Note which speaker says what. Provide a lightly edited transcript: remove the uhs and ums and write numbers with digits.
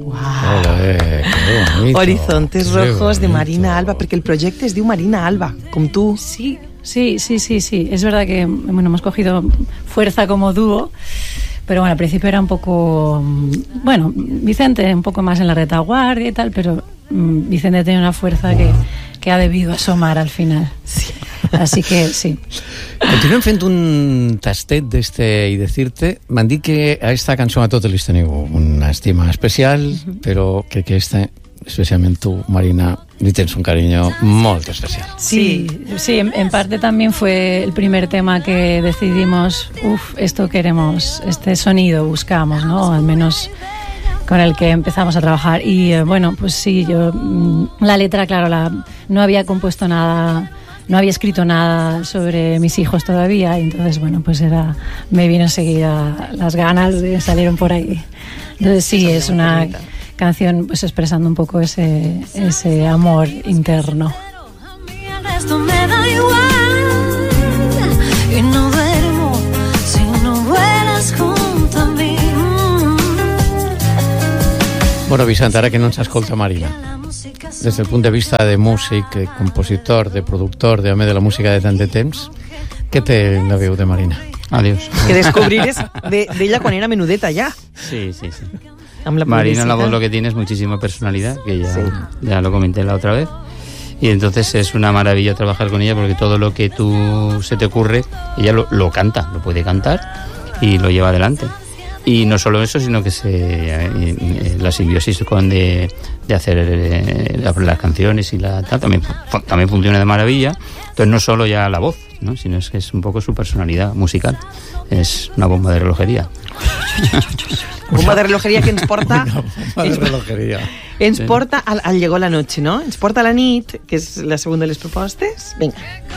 Speaker 1: Horizontes Rojos de Marina Alba, porque el proyecto es de Marina Alba, como tú.
Speaker 2: Sí. Es verdad que hemos cogido fuerza como dúo, pero bueno, al principio era un poco... Bueno, Vicente un poco más en la retaguardia y tal, pero Vicente tiene una fuerza que ha debido asomar al final. Sí. Así que sí.
Speaker 3: Continuem fent un tastet d'este i decirte. M'han dit que a esta cançó a tots li teniu una estima especial, però crec que esta, especialment tu, Marina, le tienes un cariño muy especial.
Speaker 2: Sí, en parte también fue el primer tema que decidimos, esto queremos, este sonido buscamos, ¿no? Al menos con el que empezamos a trabajar. Y bueno, pues sí, yo la letra, claro, no había compuesto nada, no había escrito nada sobre mis hijos todavía, y entonces, bueno, pues me vino enseguida las ganas de salir por ahí. Entonces sí, es una canción pues expresando un poco ese amor interno.
Speaker 4: Esto me da igual y no duermo si no vuelas junto a mí.
Speaker 3: Bueno, Vicent, ara que no ens escolta Marina, des del punt de vista de músic, de compositor, de productor, d'home de la música de tant de temps, què té la veu de Marina?
Speaker 5: Adiós.
Speaker 1: Que descubrires d'ella quan era menudeta ja.
Speaker 5: Sí. Marina, la voz lo que tiene es muchísima personalidad, que ya lo comenté la otra vez. Y entonces es una maravilla trabajar con ella, porque todo lo que se te ocurre, ella lo canta, lo puede cantar y lo lleva adelante. Y no solo eso, sino que la simbiosis de hacer las canciones y también funciona de maravilla. Entonces no solo ya la voz, ¿no? Sino es que es un poco su personalidad musical. Es una bomba de relojería.
Speaker 1: Bomba de relojeria que ens porta... Ens porta al Llegó la noche, no? Ens porta a la nit, que és la segona de les propostes. Vinga.